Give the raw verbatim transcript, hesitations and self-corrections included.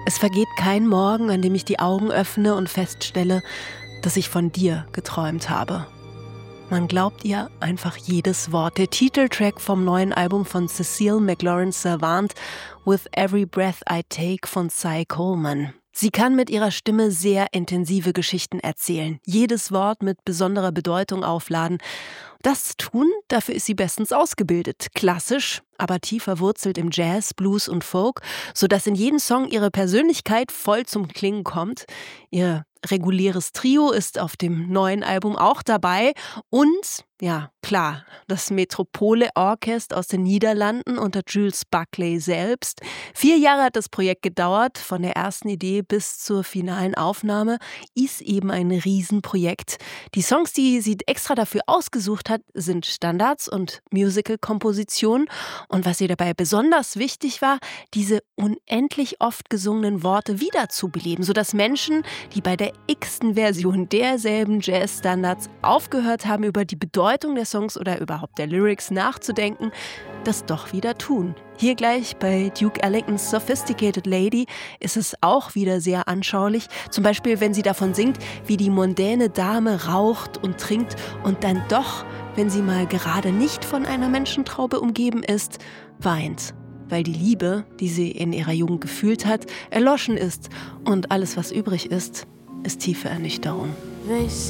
Es vergeht kein Morgen, an dem ich die Augen öffne und feststelle, dass ich von dir geträumt habe. Man glaubt ihr einfach jedes Wort. Der Titeltrack vom neuen Album von Cécile McLorin-Salvant, With Every Breath I Take von Cy Coleman. Sie kann mit ihrer Stimme sehr intensive Geschichten erzählen, jedes Wort mit besonderer Bedeutung aufladen. Das zu tun, dafür ist sie bestens ausgebildet. Klassisch, aber tief verwurzelt im Jazz, Blues und Folk, sodass in jedem Song ihre Persönlichkeit voll zum Klingen kommt. Ihr reguläres Trio ist auf dem neuen Album auch dabei und, ja, klar, das Metropole Orchest aus den Niederlanden unter Jules Buckley selbst. Vier Jahre hat das Projekt gedauert, von der ersten Idee bis zur finalen Aufnahme, ist eben ein Riesenprojekt. Die Songs, die sie extra dafür ausgesucht hat, sind Standards und Musical-Kompositionen. Und was ihr dabei besonders wichtig war, diese unendlich oft gesungenen Worte wiederzubeleben, sodass Menschen, die bei der x-ten Version derselben Jazz-Standards aufgehört haben, über die Bedeutung der Songs oder überhaupt der Lyrics nachzudenken, das doch wieder tun. Hier gleich bei Duke Ellingtons Sophisticated Lady ist es auch wieder sehr anschaulich. Zum Beispiel, wenn sie davon singt, wie die mondäne Dame raucht und trinkt und dann doch, wenn sie mal gerade nicht von einer Menschentraube umgeben ist, weint. Weil die Liebe, die sie in ihrer Jugend gefühlt hat, erloschen ist. Und alles, was übrig ist, ist tiefe Ernüchterung.